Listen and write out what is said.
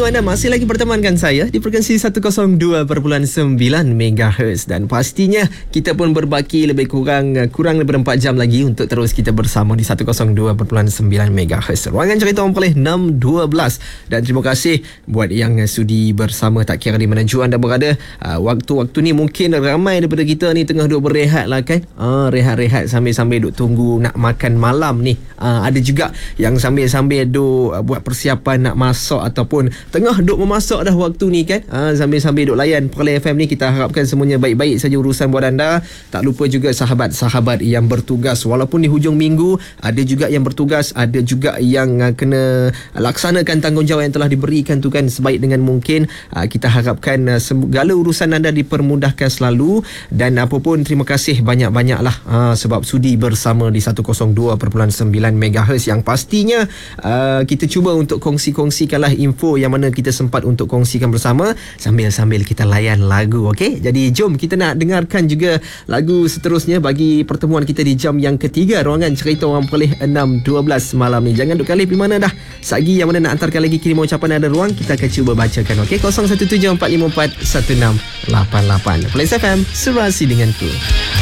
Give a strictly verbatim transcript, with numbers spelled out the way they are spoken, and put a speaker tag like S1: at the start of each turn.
S1: Pagi anda masih lagi bertemankan saya di frekuensi seratus dua perpuluhan sembilan megahertz dan pastinya kita pun berbaki lebih kurang kurang daripada empat jam lagi untuk terus kita bersama di seratus dua perpuluhan sembilan megahertz. Ruangan Cerita Orang Polis enam dua belas dan terima kasih buat yang sudi bersama tak kira di mana jua anda berada. Uh, waktu-waktu ni mungkin ramai daripada kita ni tengah duk berehat lah kan. Uh, rehat-rehat sambil-sambil duk tunggu nak makan malam ni. Uh, ada juga yang sambil-sambil duk uh, buat persiapan nak masak ataupun tengah duk memasak dah waktu ni kan. Ha, sambil-sambil duk layan Perlis F M ni, kita harapkan semuanya baik-baik saja urusan buat anda. Tak lupa juga sahabat-sahabat yang bertugas walaupun di hujung minggu, ada juga yang bertugas, ada juga yang uh, kena laksanakan tanggungjawab yang telah diberikan tu kan sebaik dengan mungkin. Uh, kita harapkan uh, segala urusan anda dipermudahkan selalu dan apa pun terima kasih banyak-banyak lah uh, sebab sudi bersama di seratus dua perpuluhan sembilan megahertz yang pastinya uh, kita cuba untuk kongsi-kongsikanlah info yang mana kita sempat untuk kongsikan bersama sambil-sambil kita layan lagu. Okey, jadi jom kita nak dengarkan juga lagu seterusnya bagi pertemuan kita di jam yang ketiga Ruangan Cerita Orang Polis enam dua belas malam ni. Jangan duk kali pergi mana dah. Sagi yang mana nak hantarkan lagi kirim ucapan ada ruang, kita akan cuba bacakan. Okey, kosong satu tujuh empat lima empat satu enam lapan lapan. Perlis F M, serasi denganku.